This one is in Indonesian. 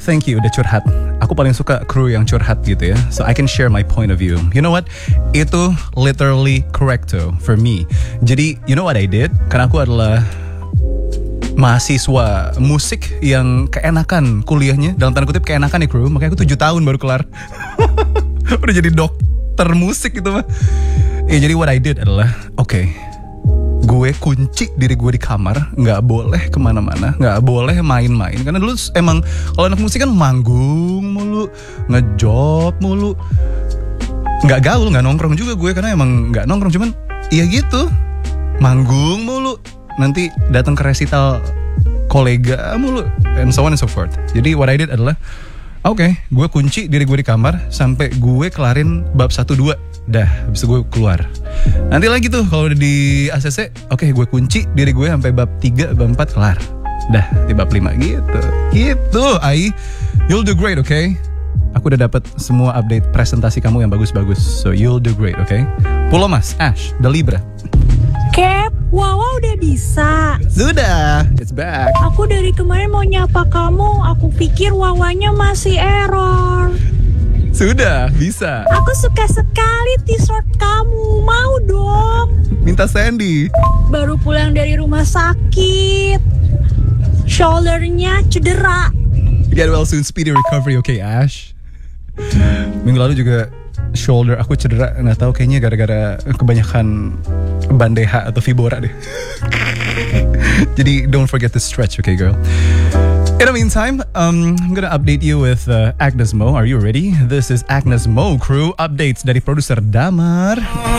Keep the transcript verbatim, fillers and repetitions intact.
thank you udah curhat. Aku paling suka kru yang curhat gitu ya. So I can share my point of view. You know what? Itu literally correcto for me. Jadi you know what I did? Karena aku adalah mahasiswa musik yang keenakan kuliahnya, dalam tanda kutip keenakan ya kru. Makanya aku tujuh tahun baru kelar. Udah jadi dokter musik gitu mah. Ya jadi what I did adalah oke, okay, gue kunci diri gue di kamar, nggak boleh kemana-mana, nggak boleh main-main. Karena dulu emang kalau anak musik kan manggung mulu, ngejob mulu, nggak gaul, nggak nongkrong juga gue. Karena emang nggak nongkrong, cuman iya gitu, manggung mulu. Nanti datang ke resital kolega mulu, and so on and so forth. Jadi what I did adalah oke, okay, gue kunci diri gue di kamar sampai gue kelarin bab satu dua. Dah, habis itu gue keluar. Nanti lagi tuh kalau udah di A C C, oke okay, gue kunci diri gue sampai bab tiga, bab empat kelar. Dah, di bab lima gitu. Gitu, Ai. You'll do great, oke? Okay? Aku udah dapat semua update presentasi kamu yang bagus-bagus. So you'll do great, oke? Okay? Pulo Mas, Ash, The Libra. Cap, Wawa udah bisa. Sudah, it's back. Aku dari kemarin mau nyapa kamu, aku pikir Wawanya masih error. Sudah, bisa. Aku suka sekali t-shirt kamu, mau dong. Minta Sandy. Baru pulang dari rumah sakit, shouldernya cedera. Get well soon, speedy recovery, okay Ash? Minggu lalu juga shoulder aku cedera, nggak tahu kayaknya gara-gara kebanyakan bandeha atau vibora deh. Jadi don't forget to stretch, okay girl? In the meantime, um, I'm gonna update you with uh, Agnes Mo. Are you ready? This is Agnes Mo Crew updates dari produser Damar.